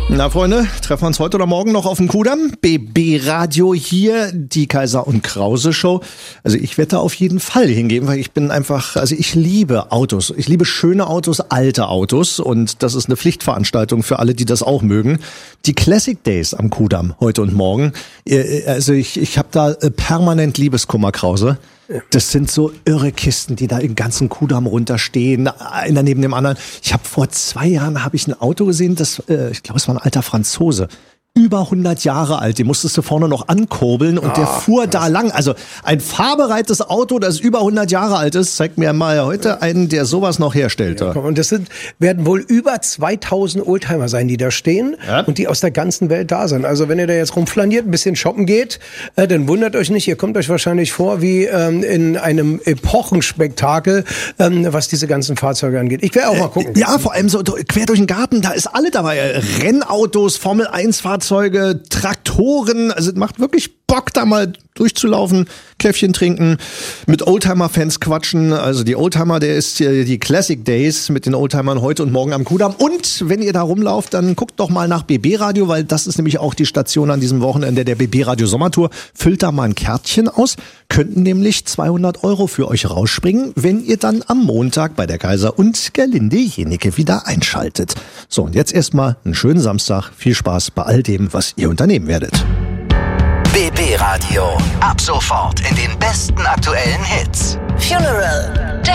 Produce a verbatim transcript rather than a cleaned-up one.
Na Freunde, treffen wir uns heute oder morgen noch auf dem Kudamm? B B Radio hier, die Kaiser und Krause Show. Also ich werde da auf jeden Fall hingehen, weil ich bin einfach, also ich liebe Autos. Ich liebe schöne Autos, alte Autos und das ist eine Pflichtveranstaltung für alle, die das auch mögen. Die Classic Days am Kudamm, heute und morgen. Also ich, ich habe da permanent Liebeskummer, Krause. Das sind so irre Kisten, die da im ganzen Kudamm runterstehen, einer neben dem anderen. Ich habe vor zwei Jahren habe ich ein Auto gesehen, das, äh, ich glaube, es war ein alter Franzose. Über hundert Jahre alt, den musstest du vorne noch ankurbeln und oh, der fuhr krass. da lang. Also ein fahrbereites Auto, das über hundert Jahre alt ist, zeigt mir mal heute einen, der sowas noch herstellt. Ja, und das sind, werden wohl über zweitausend Oldtimer sein, die da stehen ja? und die aus der ganzen Welt da sind. Also wenn ihr da jetzt rumflaniert, ein bisschen shoppen geht, äh, dann wundert euch nicht, ihr kommt euch wahrscheinlich vor wie ähm, in einem Epochenspektakel, ähm, was diese ganzen Fahrzeuge angeht. Ich werde auch mal gucken. Äh, ja, vor allem so quer durch den Garten, da ist alle dabei. Rennautos, Formel eins Fahrzeuge, Traktoren, also es macht wirklich Bock, da mal durchzulaufen, Käffchen trinken, mit Oldtimer-Fans quatschen. Also die Oldtimer, der ist hier die Classic Days mit den Oldtimern heute und morgen am Kudamm. Und wenn ihr da rumlauft, dann guckt doch mal nach B B Radio, weil das ist nämlich auch die Station an diesem Wochenende der B B Radio Sommertour. Füllt da mal ein Kärtchen aus, könnten nämlich zweihundert Euro für euch rausspringen, wenn ihr dann am Montag bei der Kaiser und Gerlinde Jenecke wieder einschaltet. So, und jetzt erstmal einen schönen Samstag. Viel Spaß bei all dem, was ihr unternehmen werdet. B B Radio. Ab sofort in den besten aktuellen Hits. Funeral.